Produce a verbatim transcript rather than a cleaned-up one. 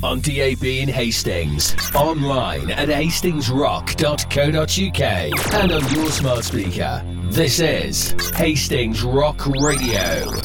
on D A B in Hastings, online at hastings rock dot co dot uk, and on your smart speaker. This is Hastings Rock Radio.